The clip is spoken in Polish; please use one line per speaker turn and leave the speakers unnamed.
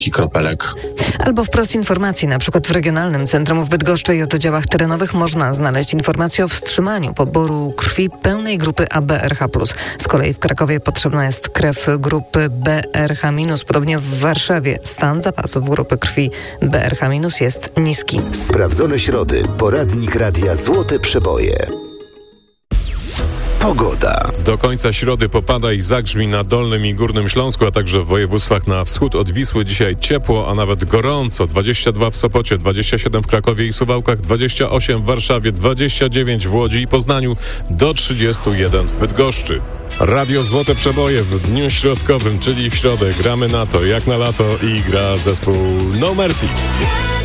kropelek.
Albo wprost informacji, na przykład w Regionalnym Centrum w Bydgoszczy i oddziałach terenowych można znaleźć informację o wstrzymaniu poboru krwi pełnej grupy AB RH+. Z kolei w Krakowie potrzebna jest krew grupy BRH-. Podobnie w Warszawie stan zapasów grupy krwi BRH- jest niski.
Sprawdzone środy. Poradnik Radia Złote Przeboje. Pogoda.
Do końca środy popada i zagrzmi na Dolnym i Górnym Śląsku, a także w województwach na wschód od Wisły. Dzisiaj ciepło, a nawet gorąco. 22 w Sopocie, 27 w Krakowie i Suwałkach, 28 w Warszawie, 29 w Łodzi i Poznaniu, do 31 w Bydgoszczy. Radio Złote Przeboje w dniu środkowym, czyli w środę. Gramy na to jak na lato i gra zespół No Mercy.